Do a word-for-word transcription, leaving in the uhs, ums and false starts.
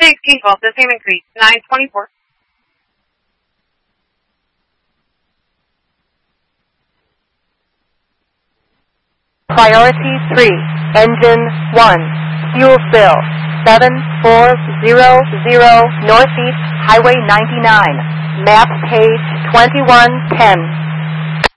six Kingsville, the same increase, nine twenty-four. Priority three, engine one, fuel spill, seven four zero zero Northeast Highway ninety-nine, map page twenty-one ten.